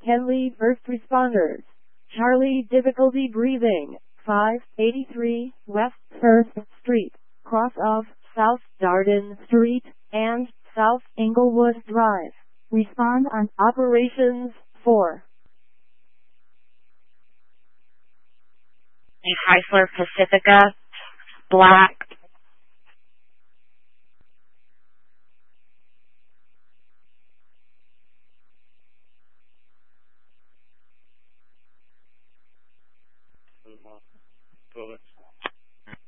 Henley First Responders. Charlie difficulty breathing. 583 West 1st Street, cross of South Darden Street and South Englewood Drive. Respond on Operations 4. Chrysler Pacifica, black.